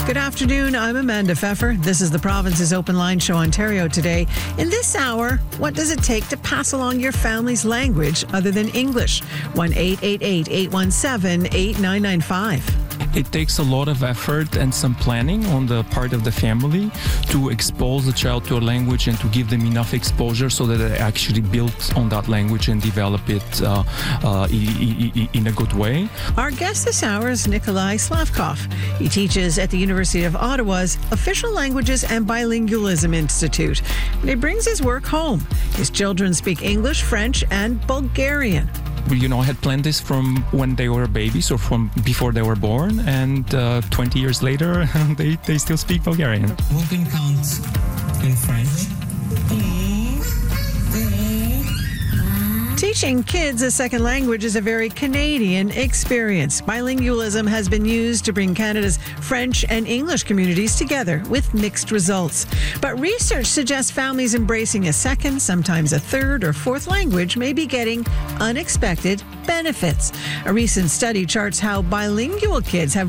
Good afternoon. I'm Amanda Pfeffer. This is the Province's Open Line Show Ontario today. In this hour, what does it take to pass along your family's language other than English? 1-888-817-8995. It takes a lot of effort and some planning on the part of the family to expose the child to a language and to give them enough exposure so that they actually build on that language and develop it in a good way. Our guest this hour is Nikolai Slavkov. He teaches at the University of Ottawa's Official Languages and Bilingualism Institute. And he brings his work home. His children speak English, French, and Bulgarian. I had planned this from when they were babies or from before they were born, and 20 years later, they still speak Bulgarian. We can count in French. Teaching kids a second language is a very Canadian experience. Bilingualism has been used to bring Canada's French and English communities together with mixed results. But research suggests families embracing a second, sometimes a third or fourth language may be getting unexpected benefits. A recent study charts how bilingual kids have